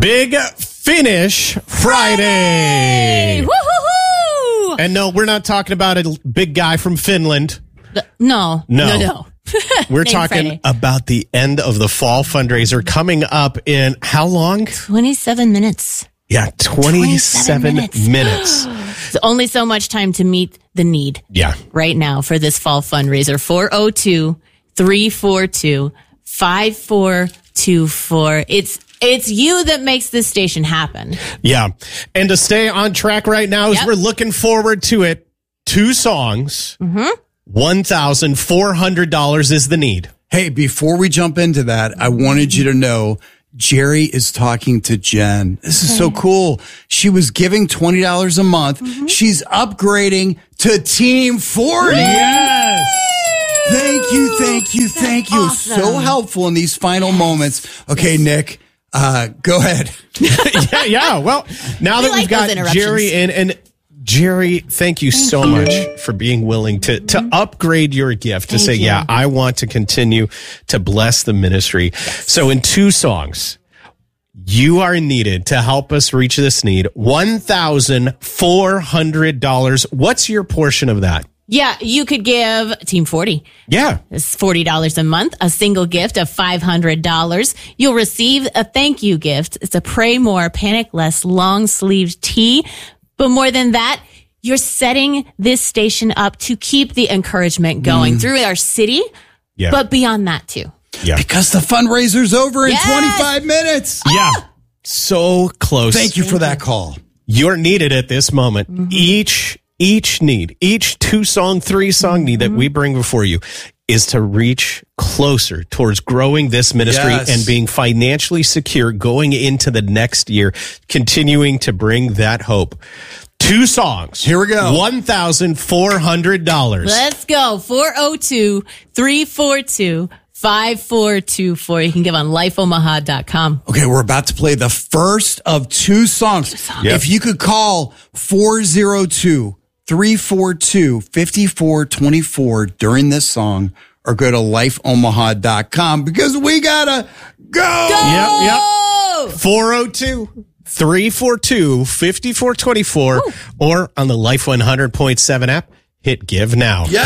Big Finish Friday. Woo-hoo-hoo! And no, we're not talking about a big guy from Finland. No. We're talking Friday. about the end of the fall fundraiser coming up in how long? 27 minutes. Yeah, 27 minutes. It's only so much time to meet the need. Yeah. Right now for this fall fundraiser. 402-342-5424. It's you that makes this station happen. Yeah. And to stay on track right now, as we're looking forward to it, 2 songs, $1,400 is the need. Hey, before we jump into that, I wanted you to know Jerry is talking to Jen. This is so cool. She was giving $20 a month. She's upgrading to Team 40. Yes. Thank you. Awesome. So helpful in these final moments. Okay, Nick, go ahead. Yeah. Well, now that we've got Jerry in, and Jerry, thank you so much for being willing to upgrade your gift, to say, yeah, I want to continue to bless the ministry. So in 2 songs, you are needed to help us reach this need, $1,400. What's your portion of that? Yeah, you could give Team 40. Yeah. It's $40 a month, a single gift of $500. You'll receive a thank you gift. It's a Pray More, Panic Less long sleeved tee. But more than that, you're setting this station up to keep the encouragement going through our city, but beyond that too. Yeah. Because the fundraiser's over in 25 minutes. Yeah. So close. Thank you for that call. You're needed at this moment. Each need, each 2-song, 3-song need that we bring before you is to reach closer towards growing this ministry and being financially secure going into the next year, continuing to bring that hope. 2 songs. Here we go. $1,400. Let's go. 402-342-5424. You can give on lifeomaha.com. Okay, we're about to play the first of 2 songs. Yep. If you could call 402-342-5424 during this song, or go to lifeomaha.com, because we gotta go. Yep. 402-342-5424 or on the Life 100.7 app, hit give now.